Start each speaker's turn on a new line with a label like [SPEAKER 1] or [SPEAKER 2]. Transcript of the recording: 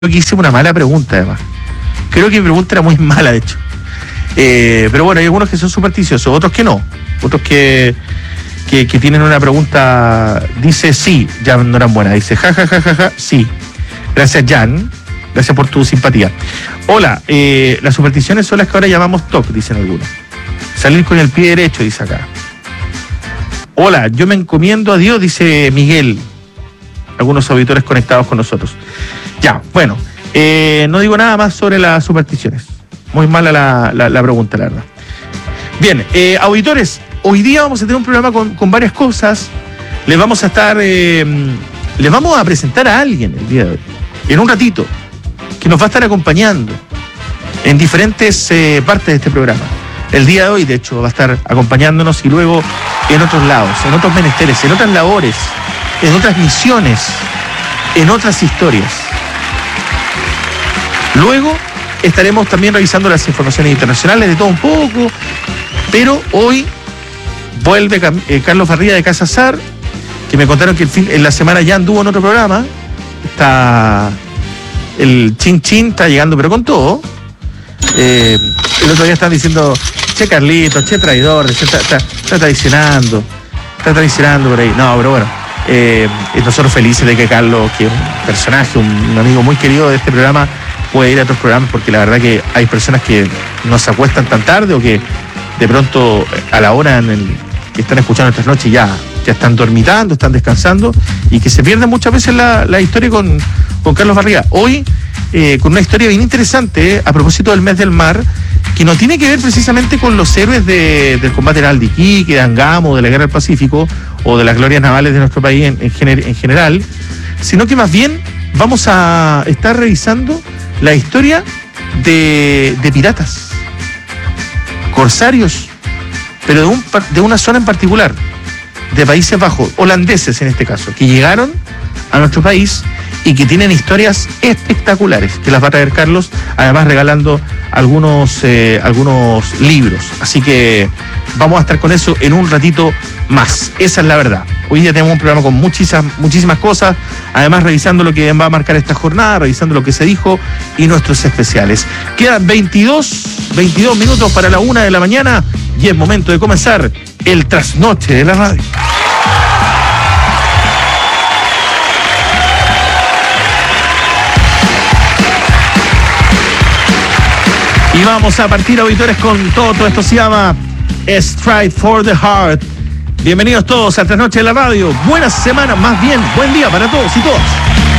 [SPEAKER 1] que hice una mala pregunta, además. Creo que mi pregunta era muy mala, de hecho. Pero bueno, hay algunos que son supersticiosos, otros que no. Otros que tienen una pregunta, dice sí, ya no eran buenas. Dice ja, sí. Gracias, Jan. Gracias por tu simpatía. Hola, las supersticiones son las que ahora llamamos TOC, dicen algunos. Salir con el pie derecho, dice acá. Hola, yo me encomiendo a Dios, dice Miguel. Algunos auditores conectados con nosotros. Ya, bueno, no digo nada más sobre las supersticiones. Muy mala la pregunta, la verdad. Bien, auditores, hoy día vamos a tener un programa con varias cosas. Les vamos a presentar a alguien el día de hoy, en un ratito, que nos va a estar acompañando en diferentes partes de este programa. El día de hoy, de hecho, va a estar acompañándonos y luego en otros lados, en otros menesteres, en otras labores, en otras misiones, en otras historias. Luego estaremos también revisando las informaciones internacionales de todo un poco, pero hoy vuelve Carlos Farría de Casa Sar, que me contaron que en la semana ya anduvo en otro programa. Está el Chin Chin, está llegando pero con todo. El otro día están diciendo, che Carlito, che traidor, está traicionando por ahí. No, pero bueno, nosotros felices de que Carlos, que es un personaje, un amigo muy querido de este programa, puede ir a otros programas, porque la verdad que hay personas que no se acuestan tan tarde o que de pronto a la hora que están escuchando estas noches ya están dormitando, están descansando, y que se pierden muchas veces la historia con Carlos Barriga. Hoy con una historia bien interesante, a propósito del mes del mar, que no tiene que ver precisamente con los héroes del combate naval de Iquique, de Angamo, de la Guerra del Pacífico o de las glorias navales de nuestro país en general, sino que más bien vamos a estar revisando la historia de piratas, corsarios, pero de una zona en particular, de Países Bajos, holandeses en este caso, que llegaron a nuestro país y que tienen historias espectaculares, que las va a traer Carlos, además regalando algunos libros. Así que vamos a estar con eso en un ratito más. Esa es la verdad. Hoy día tenemos un programa con muchísimas cosas, además revisando lo que va a marcar esta jornada, revisando lo que se dijo y nuestros especiales. Quedan 22 minutos para la 1 de la mañana y es momento de comenzar el trasnoche de la radio. Y vamos a partir, auditores, con todo esto. Se llama Stride for the Heart. Bienvenidos todos a Trasnoche de la Radio. Buena semana, más bien, buen día para todos y todas.